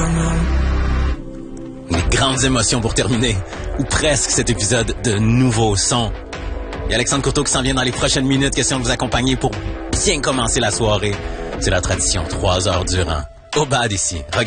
Les grandes émotions pour terminer, ou presque cet épisode de Nouveau Son. Il y a Alexandre Courteau qui s'en vient dans les prochaines minutes, question de vous accompagner pour bien commencer la soirée. C'est la tradition, 3 heures durant. Au bad ici.